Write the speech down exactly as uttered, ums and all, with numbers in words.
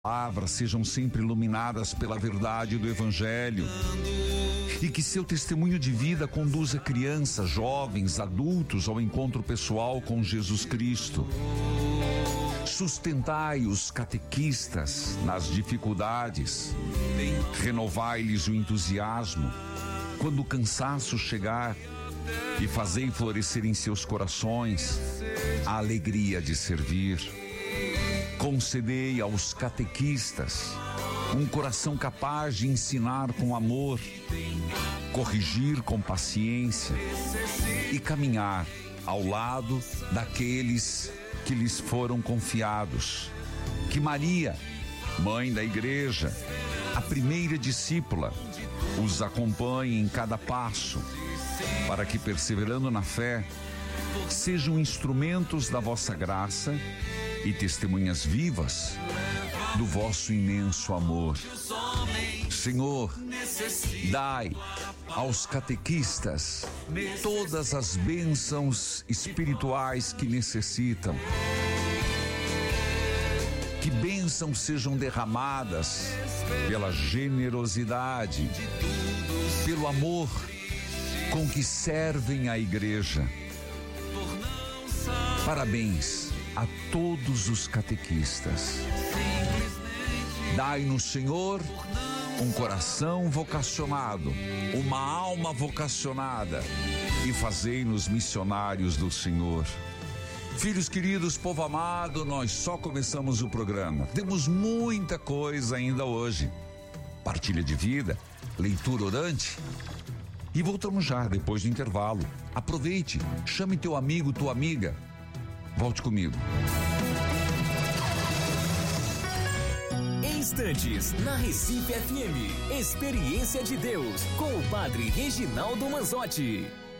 palavras sejam sempre iluminadas pela verdade do Evangelho e que seu testemunho de vida conduza crianças, jovens, adultos ao encontro pessoal com Jesus Cristo. Sustentai os catequistas nas dificuldades, renovai-lhes o entusiasmo quando o cansaço chegar e fazei florescer em seus corações a alegria de servir. Concedei aos catequistas um coração capaz de ensinar com amor, corrigir com paciência e caminhar ao lado daqueles que lhes foram confiados. Que Maria, mãe da igreja, a primeira discípula, os acompanhe em cada passo, para que, perseverando na fé, sejam instrumentos da vossa graça e testemunhas vivas do vosso imenso amor. Senhor, dai aos catequistas todas as bênçãos espirituais que necessitam. Que bênçãos sejam derramadas pela generosidade, pelo amor com que servem a igreja. Parabéns a todos os catequistas. Dai-nos, Senhor, um coração vocacionado, uma alma vocacionada, e fazei-nos missionários do Senhor. Filhos queridos, povo amado, nós só começamos o programa. Temos muita coisa ainda hoje. Partilha de vida, leitura orante. E voltamos já depois do intervalo. Aproveite, chame teu amigo, tua amiga. Volte comigo. Instantes na Recife F M. Experiência de Deus com o Padre Reginaldo Manzotti.